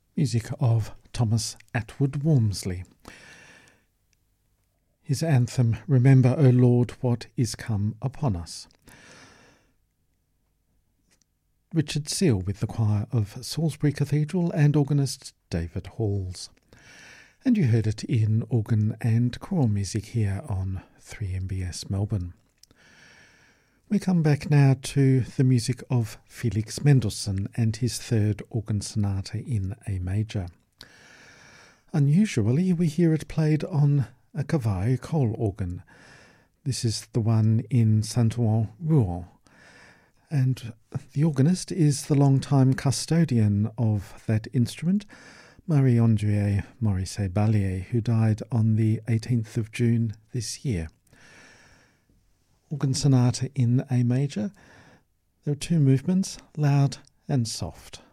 Music of Thomas Attwood Walmsley. His anthem, Remember, O Lord, What Is Come Upon Us. Richard Seal with the choir of Salisbury Cathedral and organist David Halls. And you heard it in organ and choral music here on 3MBS Melbourne. We come back now to the music of Felix Mendelssohn and his third organ sonata in A major. Unusually, we hear it played on a Cavalli coal organ. This is the one in Saint-Ouen, Rouen. And the organist is the long-time custodian of that instrument, Marie-Andrée Morisset-Ballier, who died on the 18th of June this year. Organ sonata in A major. There are two movements, loud and soft.